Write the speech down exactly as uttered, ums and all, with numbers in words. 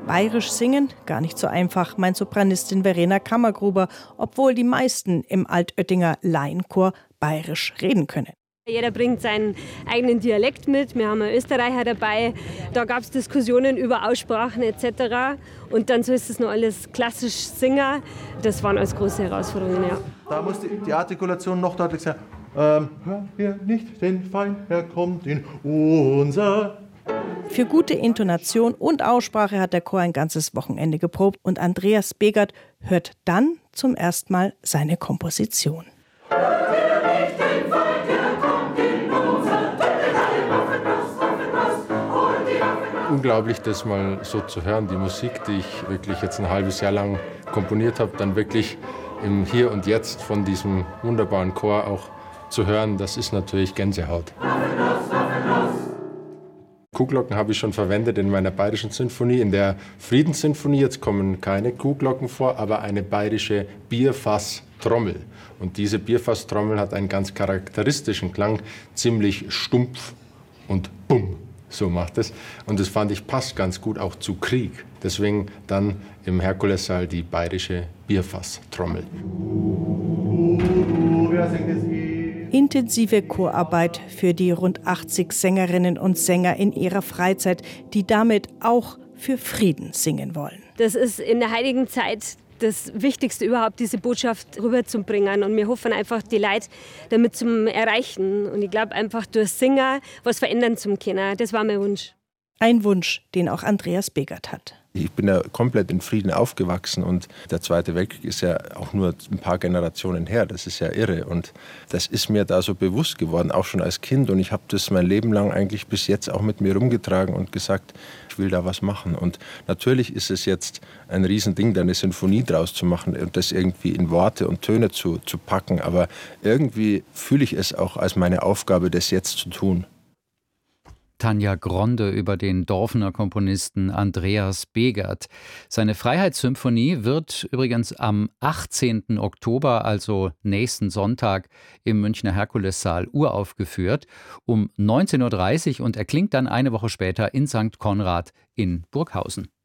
Bayerisch singen, gar nicht so einfach, meint Sopranistin Verena Kammergruber, obwohl die meisten im Altöttinger Laienchor bayerisch reden können. Jeder bringt seinen eigenen Dialekt mit. Wir haben einen Österreicher dabei. Da gab es Diskussionen über Aussprachen et cetera. Und dann so ist es noch alles klassisch singen. Das waren alles große Herausforderungen, ja. Da muss die, die Artikulation noch deutlich sein. Ähm, hören wir nicht den Feind, er kommt in unser... Für gute Intonation und Aussprache hat der Chor ein ganzes Wochenende geprobt. Und Andreas Begert hört dann zum ersten Mal seine Komposition. Unglaublich, das mal so zu hören, die Musik, die ich wirklich jetzt ein halbes Jahr lang komponiert habe, dann wirklich im Hier und Jetzt von diesem wunderbaren Chor auch zu hören, das ist natürlich Gänsehaut. Kuhglocken habe ich schon verwendet in meiner bayerischen Sinfonie, in der Friedenssinfonie. Jetzt kommen keine Kuhglocken vor, aber eine bayerische Bierfasstrommel. Und diese Bierfasstrommel hat einen ganz charakteristischen Klang, ziemlich stumpf und bumm. So macht es. Und das fand ich passt ganz gut auch zu Krieg. Deswegen dann im Herkulessaal die bayerische Bierfasstrommel. Intensive Chorarbeit für die rund achtzig Sängerinnen und Sänger in ihrer Freizeit, die damit auch für Frieden singen wollen. Das ist in der heutigen Zeit das Wichtigste überhaupt, diese Botschaft rüberzubringen. Und wir hoffen einfach, die Leute damit zu erreichen. Und ich glaube einfach durch Singen was verändern zu können. Das war mein Wunsch. Ein Wunsch, den auch Andreas Begert hat. Ich bin ja komplett in Frieden aufgewachsen und der Zweite Weltkrieg ist ja auch nur ein paar Generationen her. Das ist ja irre und das ist mir da so bewusst geworden, auch schon als Kind. Und ich habe das mein Leben lang eigentlich bis jetzt auch mit mir rumgetragen und gesagt, ich will da was machen. Und natürlich ist es jetzt ein Riesending, da eine Sinfonie draus zu machen und das irgendwie in Worte und Töne zu, zu packen. Aber irgendwie fühle ich es auch als meine Aufgabe, das jetzt zu tun. Tanja Gronde über den Dorfener Komponisten Andreas Begert. Seine Freiheitssymphonie wird übrigens am achtzehnten Oktober, also nächsten Sonntag, im Münchner Herkulessaal uraufgeführt um neunzehn Uhr dreißig und erklingt dann eine Woche später in Sankt Konrad in Burghausen.